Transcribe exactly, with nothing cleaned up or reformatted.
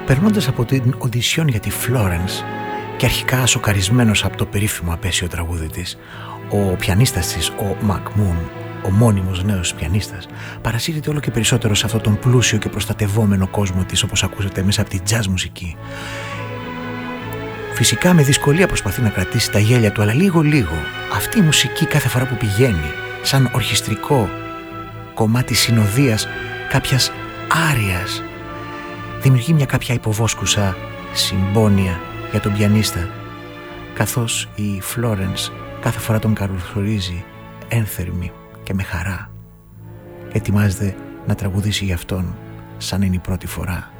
Περνώντας από την οντισιόν για τη Florence και αρχικά σοκαρισμένος από το περίφημο απέσιο τραγούδι της, ο πιανίστας της, ο Mac Moon, ο μόνιμος νέος πιανίστας, παρασύρεται όλο και περισσότερο σε αυτόν τον πλούσιο και προστατευόμενο κόσμο της, όπως ακούσατε, μέσα από τη jazz μουσική. Φυσικά με δυσκολία προσπαθεί να κρατήσει τα γέλια του, αλλά λίγο λίγο αυτή η μουσική κάθε φορά που πηγαίνει σαν ορχιστρικό κομμάτι συνοδείας κάποιας άριας δημιουργεί μια κάποια υποβόσκουσα συμπόνια για τον πιανίστα, καθώς η Florence κάθε φορά τον καλωσορίζει ένθερμη και με χαρά. Ετοιμάζεται να τραγουδήσει για αυτόν σαν είναι η πρώτη φορά.